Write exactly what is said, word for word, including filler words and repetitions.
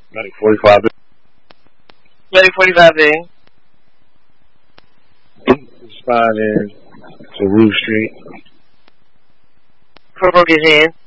Medic forty-five. Medic forty-five B. Responding to Roof Street. Corporal Gazan.